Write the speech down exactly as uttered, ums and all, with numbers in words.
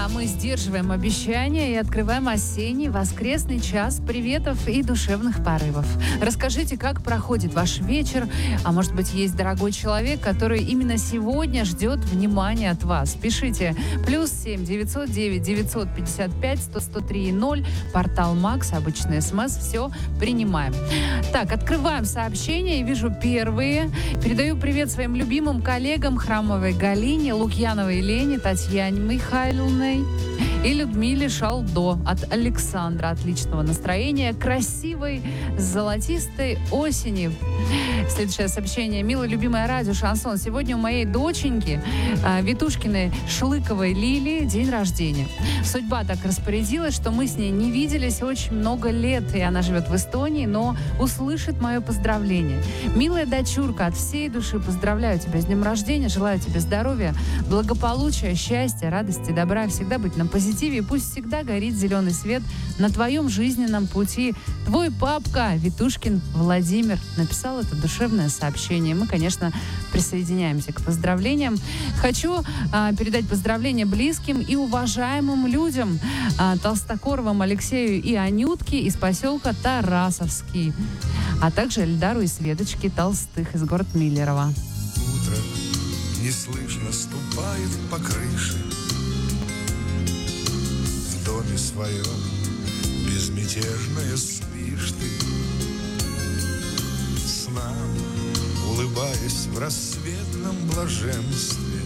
А мы сдерживаем обещания и открываем осенний воскресный час приветов и душевных порывов. Расскажите, как проходит ваш вечер, а может быть, есть дорогой человек, который именно сегодня ждет внимания от вас. Пишите плюс семь девятьсот девять девятьсот пятьдесят пять сто сто три ноль, портал Макс, обычный смс, все принимаем. Так, открываем сообщения и вижу первые. Передаю привет своим любимым коллегам Храмовой Галине, Лукьяновой Лене, Татьяне Михайловной и Людмиле Шалдо от Александра. Отличного настроения, красивой золотистой осени. Следующее сообщение. Милая любимая радио Шансон. Сегодня у моей доченьки э, Витушкиной Шлыковой Лилии день рождения. Судьба так распорядилась, что мы с ней не виделись очень много лет, и она живет в Эстонии, но услышит мое поздравление. Милая дочурка, от всей души поздравляю тебя с днем рождения, желаю тебе здоровья, благополучия, счастья, радости, добра, всегда быть на позитиве, и пусть всегда горит зеленый свет на твоем жизненном пути. Твой папка Витушкин Владимир написал это душевное сообщение. Мы, конечно, присоединяемся к поздравлениям. Хочу а, передать поздравления близким и уважаемым людям. А, Толстокоровым Алексею и Анютке из поселка Тарасовский, а также Эльдару и Светочке Толстых из города Миллерово. Утро неслышно ступает по крыше. В доме своем безмятежная спишь ты. Сном улыбаясь в рассветном блаженстве,